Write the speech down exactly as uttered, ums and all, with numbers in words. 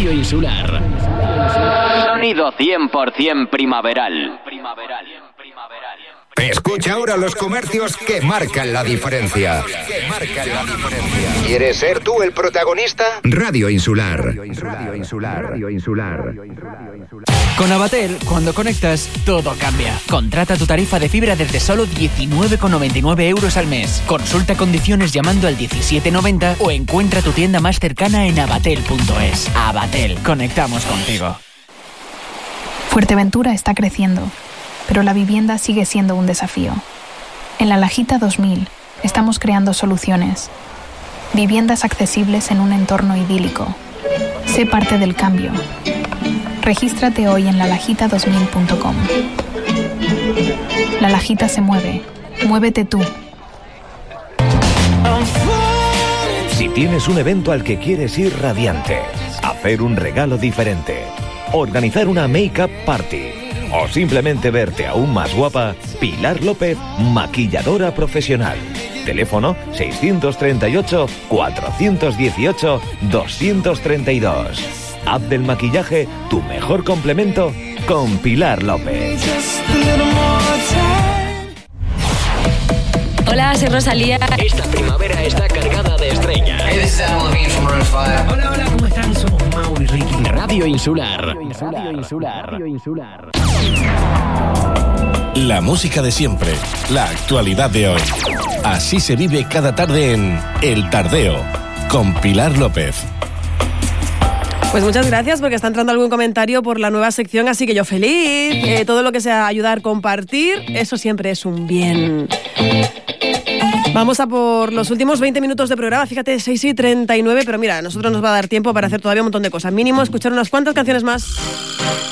Radio Insular. Sonido cien por ciento primaveral. Escucha ahora los comercios que marcan la diferencia. Que marcan la diferencia. ¿Quieres ser tú el protagonista? Radio Insular. Radio Insular. Radio Insular. Con Abatel, cuando conectas, todo cambia. Contrata tu tarifa de fibra desde solo diecinueve con noventa y nueve euros al mes. Consulta condiciones llamando al diecisiete noventa o encuentra tu tienda más cercana en abatel punto es. Abatel, conectamos contigo. Fuerteventura está creciendo, pero la vivienda sigue siendo un desafío. En la Lajita dos mil estamos creando soluciones. Viviendas accesibles en un entorno idílico. Sé parte del cambio. Regístrate hoy en la lajita dos mil punto com. La Lajita se mueve. Muévete tú. Si tienes un evento al que quieres ir radiante, hacer un regalo diferente, organizar una make-up party o simplemente verte aún más guapa, Pilar López, maquilladora profesional. Teléfono seiscientos treinta y ocho, cuatrocientos dieciocho, doscientos treinta y dos. App del maquillaje, tu mejor complemento con Pilar López. Hola, soy Rosalía. Esta primavera está cargada de estrellas. Hey, this is Adam Levine from Maroon five. Hola, hola, ¿cómo están? Somos Mau y Ricky. Radio Insular. Radio Insular. Radio Insular. La música de siempre, la actualidad de hoy. Así se vive cada tarde en El Tardeo, con Pilar López. Pues muchas gracias, porque está entrando algún comentario por la nueva sección, así que yo feliz. Eh, todo lo que sea ayudar, compartir, eso siempre es un bien. Vamos a por los últimos veinte minutos de programa, fíjate, seis y treinta y nueve, pero mira, a nosotros nos va a dar tiempo para hacer todavía un montón de cosas. Mínimo escuchar unas cuantas canciones más.